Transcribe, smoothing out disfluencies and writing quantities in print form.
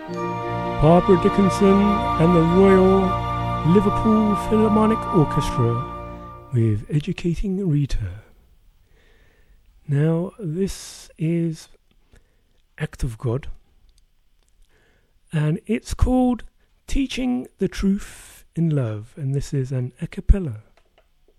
Barbara Dickinson and the Royal Liverpool Philharmonic Orchestra with Educating Rita. Now this is Act of God, and it's called Teaching the Truth in Love, and this is an a cappella.